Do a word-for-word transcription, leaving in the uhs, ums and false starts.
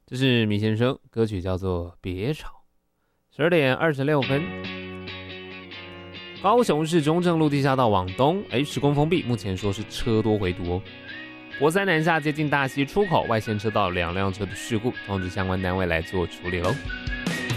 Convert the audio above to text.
这是米先生，歌曲叫做《别吵》。十二点二十六分，高雄市中正路地下道往东，哎，施工封闭，目前说是车多回堵哦。国三南下接近大溪出口外线车道两辆车的事故，通知相关单位来做处理喽。